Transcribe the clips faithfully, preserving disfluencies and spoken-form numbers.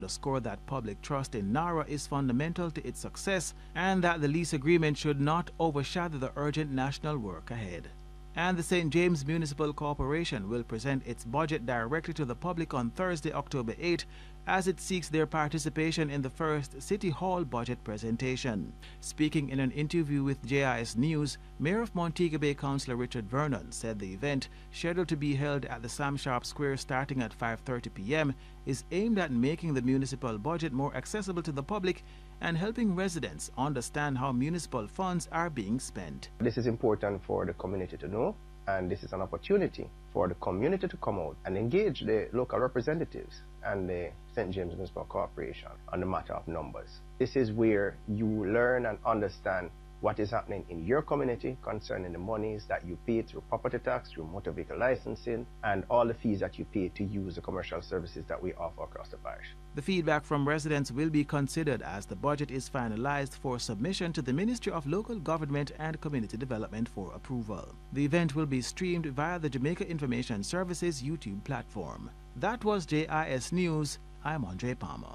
underscore that public trust in NARA is fundamental to its success and that the lease agreement should not overshadow the urgent national work ahead. And the Saint James Municipal Corporation will present its budget directly to the public on Thursday, October eighth, as it seeks their participation in the first City Hall budget presentation. Speaking in an interview with J I S News, Mayor of Montego Bay Councillor Richard Vernon said the event, scheduled to be held at the Sam Sharp Square starting at five thirty p m, is aimed at making the municipal budget more accessible to the public and helping residents understand how municipal funds are being spent. This is important for the community to know, and this is an opportunity for the community to come out and engage the local representatives and the Saint James Municipal Corporation on the matter of numbers. This is where you learn and understand what is happening in your community concerning the monies that you pay through property tax, through motor vehicle licensing, and all the fees that you pay to use the commercial services that we offer across the parish. The feedback from residents will be considered as the budget is finalized for submission to the Ministry of Local Government and Community Development for approval. The event will be streamed via the Jamaica Information Services YouTube platform. That was J I S News. I'm Andre Palmer.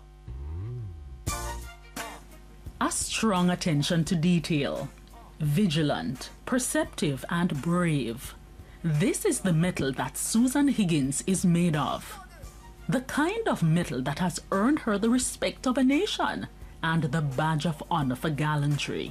A strong attention to detail, vigilant, perceptive, and brave. This is the metal that Susan Higgins is made of. The kind of metal that has earned her the respect of a nation and the badge of honor for gallantry.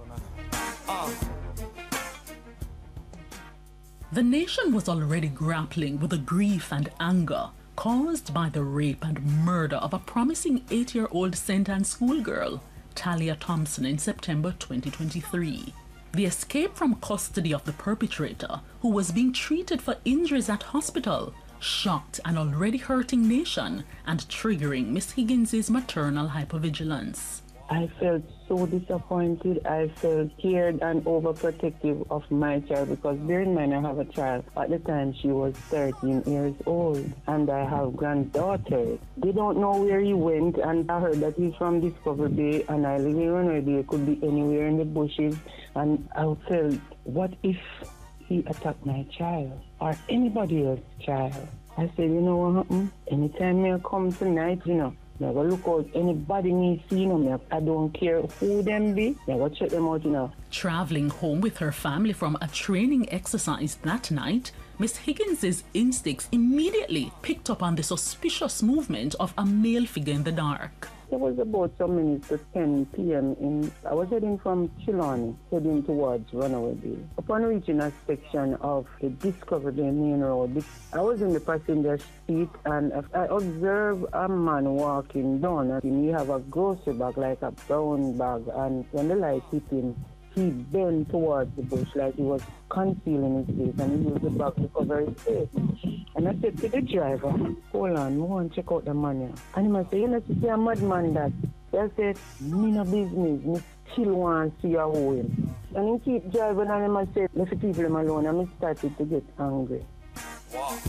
The nation was already grappling with the grief and anger caused by the rape and murder of a promising eight-year-old Saint Anne schoolgirl, Talia Thompson, in September twenty twenty-three. The escape from custody of the perpetrator, who was being treated for injuries at hospital, shocked an already hurting nation and triggering Miss Higgins's maternal hypervigilance. I felt so disappointed. I felt scared and overprotective of my child because bear in mind I have a child. At the time she was thirteen years old and I have granddaughters. They don't know where he went, and I heard that he's from Discovery Bay and I live in Runaway Bay. It could be anywhere in the bushes, and I felt, what if he attacked my child or anybody else's child? I said, you know what happened? Anytime I come tonight, you know, I go look out anybody me see, you know, I don't care who them be, I go check them out, you know. Traveling home with her family from a training exercise that night, Miss Higgins's instincts immediately picked up on the suspicious movement of a male figure in the dark. It was about some minutes to ten p m in, I was heading from Chilani, heading towards Runaway Bay. Upon reaching a section of the Discovery Bay main road, I was in the passenger seat and I observed a man walking down, and he have a grocery bag, like a brown bag, and when the light hit him, he bent towards the bush like he was concealing his face, and he used the bag to cover his face. And I said to the driver, hold on, I want to check out the man here. And he must say, you know, to see a madman that. So I said, me no business, me still want to see you home. And he keep driving and he must say, let the people him alone, and I started to get angry. Wow.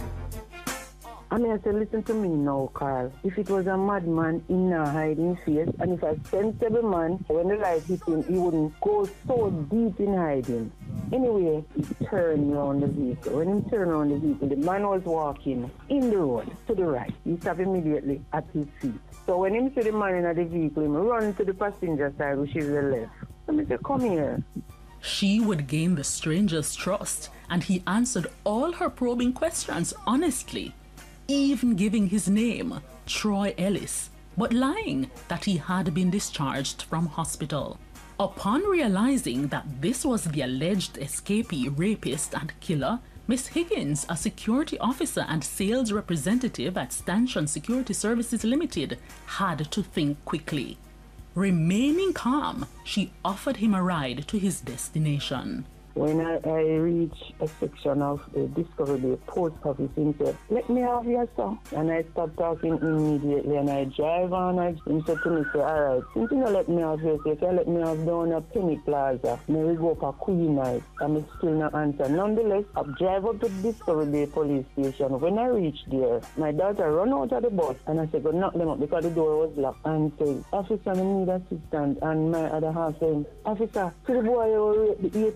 I mean, I said, listen to me now, Carl. If it was a madman, he not hiding face. And if a sensible man, when the light hit him, he wouldn't go so deep in hiding. Anyway, he turned around the vehicle. When he turned around the vehicle, the man was walking in the road to the right. He stopped immediately at his feet. So when he see the man in the vehicle, he run to the passenger side, which is the left. So I said, come here. She would gain the stranger's trust, and he answered all her probing questions honestly, even giving his name, Troy Ellis, but lying that he had been discharged from hospital. Upon realizing that this was the alleged escapee, rapist, and killer, Miss Higgins, a security officer and sales representative at Stanchion Security Services Limited, had to think quickly. Remaining calm, she offered him a ride to his destination. When I, I reached a section of the Discovery Bay post office, he said, let me have your son. And I stopped talking immediately and I drive on. I, he said to me, say, all right, since you don't let me have your, say, you let me have down a Penny Plaza. May we go for Queen Night. And I still not answer. Nonetheless, I drive up to the Discovery Bay police station. When I reached there, my daughter run out of the bus and I said, go knock them up because the door was locked. And said, officer, I need assistance. And my other half said, officer, see the boy who raped the eight-year-old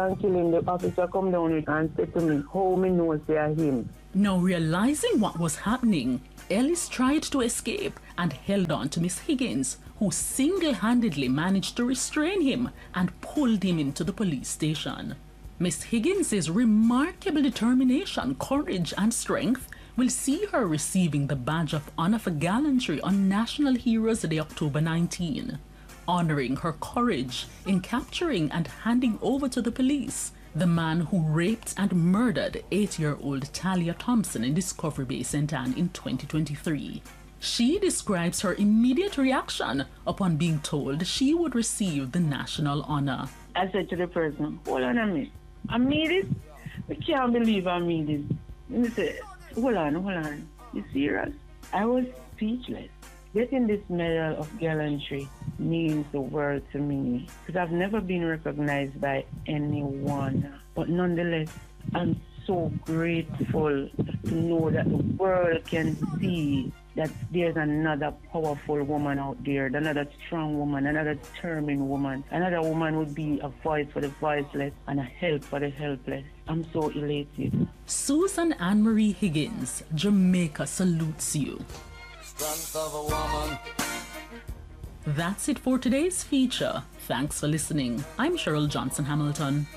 and killing, the officer come down with and said to me, how me know say I him? Now realizing what was happening, Ellis tried to escape and held on to Miss Higgins, who single-handedly managed to restrain him and pulled him into the police station. Miss Higgins' remarkable determination, courage and strength will see her receiving the Badge of Honor for Gallantry on National Heroes Day, October nineteenth, honoring her courage in capturing and handing over to the police the man who raped and murdered eight-year-old Talia Thompson in Discovery Bay, Saint Anne in twenty twenty-three. She describes her immediate reaction upon being told she would receive the national honor. I said to the person, hold on a minute, I made it? I can't believe I made it. And he said, hold on, hold on, you serious? I was speechless. Getting this Medal of Gallantry means the world to me because I've never been recognized by anyone. But nonetheless, I'm so grateful to know that the world can see that there's another powerful woman out there, another strong woman, another determined woman. Another woman would be a voice for the voiceless and a help for the helpless. I'm so elated. Susan Anne-Marie Higgins, Jamaica salutes you. Strength of a woman. That's it for today's feature. Thanks for listening. I'm Cheryl Johnson Hamilton.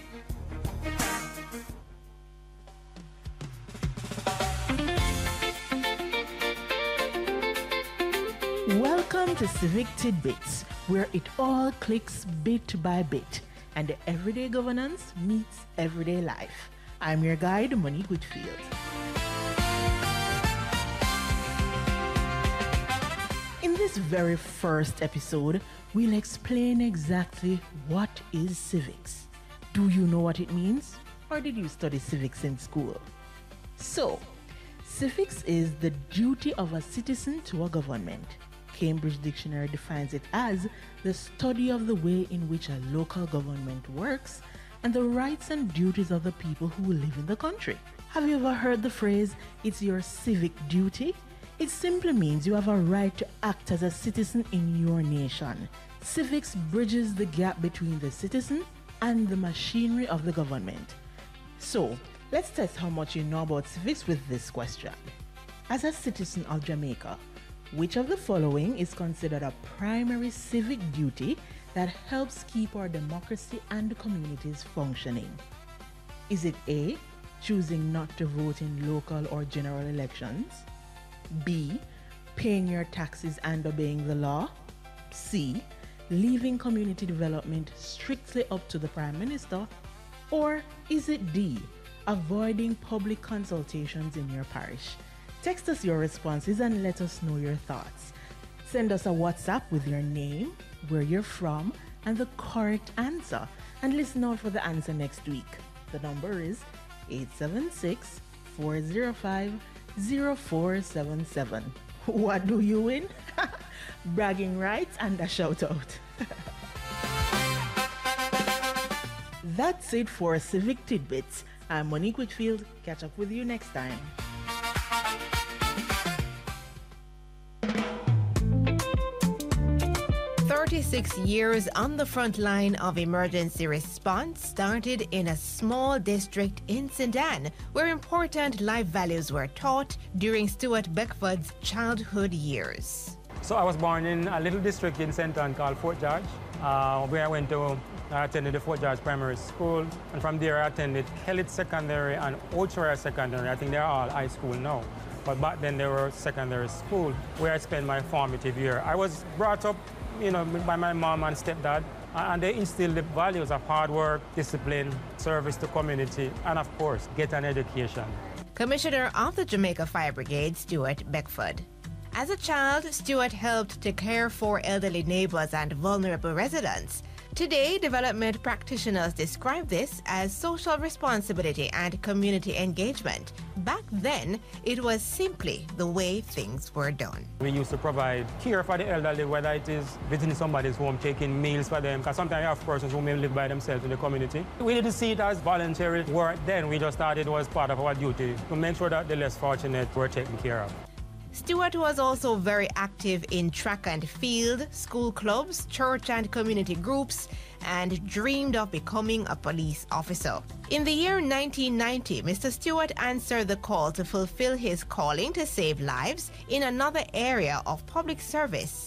Welcome to Civic Tidbits, where it all clicks bit by bit and the everyday governance meets everyday life. I'm your guide, Monique Whitfield. In this very first episode, we'll explain exactly what is civics. Do you know what it means? Or did you study civics in school? So, civics is the duty of a citizen to a government. Cambridge Dictionary defines it as the study of the way in which a local government works and the rights and duties of the people who live in the country. Have you ever heard the phrase, it's your civic duty? It simply means you have a right to act as a citizen in your nation. Civics bridges the gap between the citizen and the machinery of the government. So, let's test how much you know about civics with this question. As a citizen of Jamaica, which of the following is considered a primary civic duty that helps keep our democracy and communities functioning? Is it A, choosing not to vote in local or general elections? B, paying your taxes and obeying the law? C, leaving community development strictly up to the Prime Minister? Or is it D, avoiding public consultations in your parish? Text us your responses and let us know your thoughts. Send us a WhatsApp with your name, where you're from, and the correct answer. And listen out for the answer next week. The number is eight seven six, four zero five, zero four seven seven. What do you win? Bragging rights and a shout out. That's it for Civic Tidbits. I'm Monique Whitfield. Catch up with you next time. thirty-six years on the front line of emergency response started in a small district in Saint Anne, where important life values were taught during Stuart Beckford's childhood years. So I was born in a little district in Saint Anne called Fort George, uh, where I went to, I attended the Fort George Primary School, and from there I attended Kellett Secondary and Ochoa Secondary. I think they're all high school now. But back then they were secondary school, where I spent my formative year. I was brought up, you know, by my mom and stepdad, and they instilled the values of hard work, discipline, service to community, and of course, get an education. Commissioner of the Jamaica Fire Brigade, Stuart Beckford. As a child, Stuart helped to care for elderly neighbors and vulnerable residents. Today, development practitioners describe this as social responsibility and community engagement. Back then, it was simply the way things were done. We used to provide care for the elderly, whether it is visiting somebody's home, taking meals for them, because sometimes you have persons who may live by themselves in the community. We didn't see it as voluntary work then. We just thought it was part of our duty to make sure that the less fortunate were taken care of. Stewart was also very active in track and field, school clubs, church and community groups, and dreamed of becoming a police officer. In the year nineteen ninety, Mister Stewart answered the call to fulfill his calling to save lives in another area of public service.